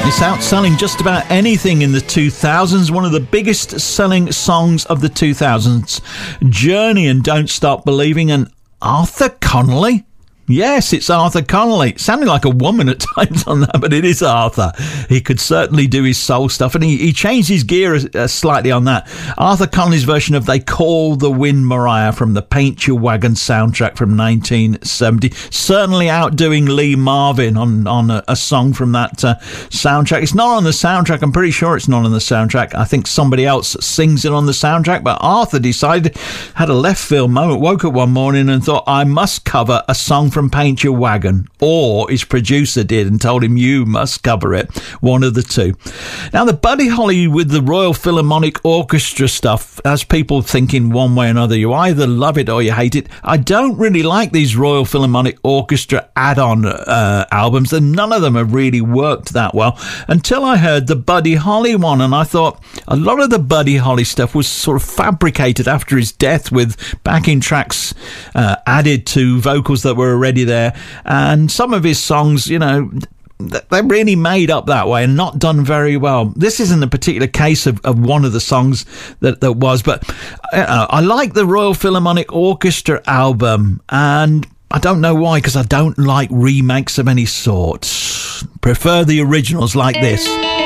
It's outselling just about anything in the 2000s. One of the biggest selling songs of the 2000s. Journey and Don't Stop Believing, and Arthur Connolly. Yes, it's Arthur Connolly. It sounded like a woman at times on that, but it is Arthur. He could certainly do his soul stuff, and he changed his gear slightly on that. Arthur Connolly's version of They Call the Wind Mariah from the Paint Your Wagon soundtrack from 1970. Certainly outdoing Lee Marvin on a song from that soundtrack. It's not on the soundtrack. I'm pretty sure it's not on the soundtrack. I think somebody else sings it on the soundtrack, but Arthur decided, had a left field moment, woke up one morning and thought, I must cover a song from Paint Your Wagon, or his producer did and told him, you must cover it, one of the two. Now, the Buddy Holly with the Royal Philharmonic Orchestra stuff has people thinking one way or another. You either love it or you hate it. I don't really like these Royal Philharmonic Orchestra add-on albums, and none of them have really worked that well until I heard the Buddy Holly one, and I thought a lot of the Buddy Holly stuff was sort of fabricated after his death, with backing tracks added to vocals that were already there, and some of his songs, you know, they're really made up that way and not done very well. This isn't a particular case of one of the songs that was, but I like the Royal Philharmonic Orchestra album, and I don't know why, because I don't like remakes of any sort. Prefer the originals like this.